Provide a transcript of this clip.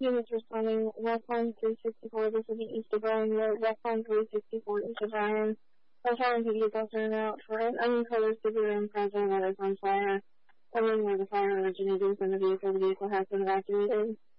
Units responding, Westline 364, this is the East of Bryan Road, Westline 364, East of Bryan. Westline PD is also out for an uncovered civilian present that is on fire. Telling where the fire originated from the vehicle has been evacuated.